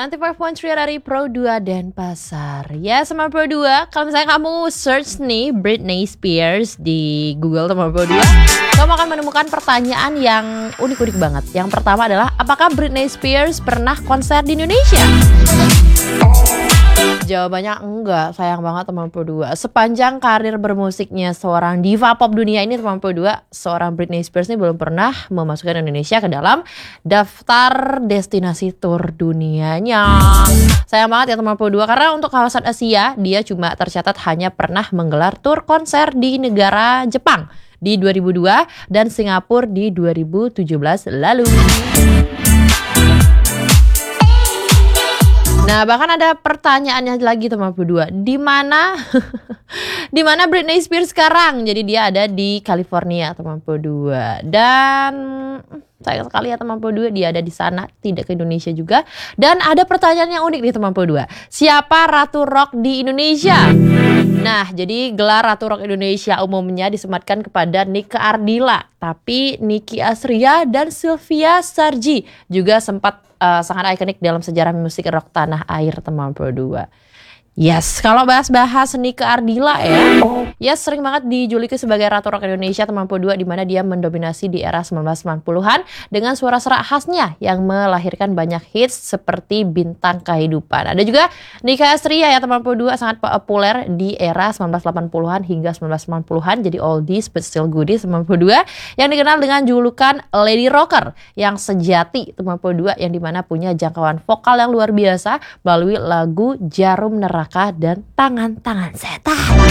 95.3 dari Pro 2 Denpasar. Ya, sama Pro 2, kalau misalnya kamu search nih Britney Spears di Google sama Pro 2, kamu akan menemukan pertanyaan yang unik-unik banget. Yang pertama adalah, apakah Britney Spears pernah konser di Indonesia? Jawabannya enggak, sayang banget teman Pro 2. Sepanjang karir bermusiknya seorang diva pop dunia ini teman Pro 2, seorang Britney Spears ini belum pernah memasukkan Indonesia ke dalam daftar destinasi tur dunianya. Sayang banget ya teman Pro 2, karena untuk kawasan Asia dia cuma tercatat hanya pernah menggelar tur konser di negara Jepang di 2002 dan Singapura di 2017 lalu. Nah, bahkan ada pertanyaannya lagi teman berdua. Di mana Britney Spears sekarang? Jadi dia ada di California teman berdua. Dan sayang sekali ya teman berdua, dia ada di sana, tidak ke Indonesia juga. Dan ada pertanyaan yang unik nih teman berdua. Siapa Ratu Rock di Indonesia? Nah, jadi gelar Ratu Rock Indonesia umumnya disematkan kepada Nike Ardila. Tapi Nicky Astria dan Sylvia Sarji juga sempat sangat ikonik dalam sejarah musik rock tanah air teman Pro 2. Yes, kalau bahas-bahas Nike Ardila ya sering banget dijuluki sebagai Ratu Rock Indonesia teman Pro 2, di mana dia mendominasi di era 1990-an dengan suara serak khasnya yang melahirkan banyak hits seperti Bintang Kehidupan. Ada juga Nicky Astria ya teman Pro 2, sangat populer di era 1980-an hingga 1990-an, jadi oldies but still goodies teman Pro 2, yang dikenal dengan julukan Lady Rocker yang sejati teman Pro 2, yang dimana punya jangkauan vokal yang luar biasa melalui lagu Jarum Neraka dan Tangan-Tangan Setan.